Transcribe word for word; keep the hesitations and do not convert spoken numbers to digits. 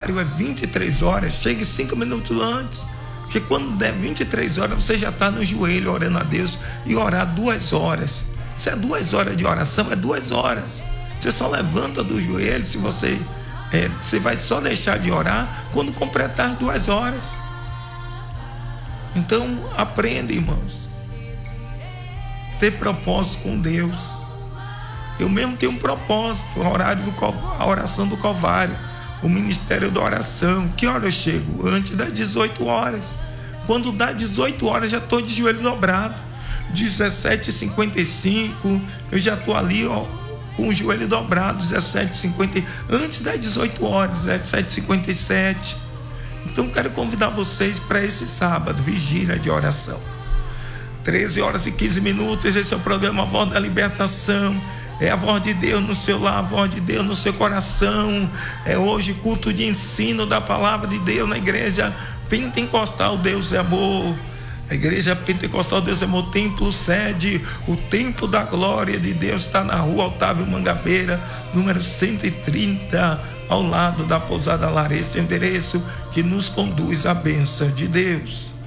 horário é vinte e três horas, chegue cinco minutos antes. Porque quando der vinte e três horas, você já está no joelho orando a Deus. E orar duas horas. Se é duas horas de oração, é duas horas. Você só levanta do joelho se você... É, você vai só deixar de orar quando completar as duas horas. Então, aprenda, irmãos. Ter propósito com Deus. Eu mesmo tenho um propósito, o horário do, a oração do Calvário, o ministério da oração. Que hora eu chego? Antes das dezoito horas. Quando dá dezoito horas, já estou de joelho dobrado. dezessete e cinquenta e cinco, eu já estou ali, ó, com o joelho dobrado. dezessete e cinquenta, antes das dezoito horas, dezessete e cinquenta e sete. Então quero convidar vocês para esse sábado, vigília de oração. treze horas e quinze minutos, esse é o programa Voz da Libertação. É a voz de Deus no seu lar, a voz de Deus no seu coração. É hoje culto de ensino da palavra de Deus na igreja pentecostal Deus é Amor. A igreja pentecostal Deus é Amor, templo sede, o templo da glória de Deus está na rua Otávio Mangabeira, número cento e trinta, ao lado da pousada Lar, esse endereço que nos conduz à bênção de Deus.